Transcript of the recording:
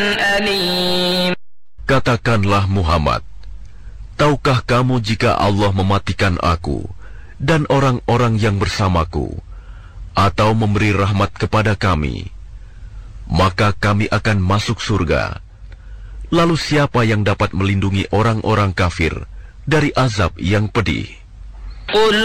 أليم. Katakanlah Muhammad, tahukah kamu jika Allah mematikan aku dan orang-orang yang bersamaku, atau memberi rahmat kepada kami, maka kami akan masuk surga. Lalu siapa yang dapat melindungi orang-orang kafir dari azab yang pedih?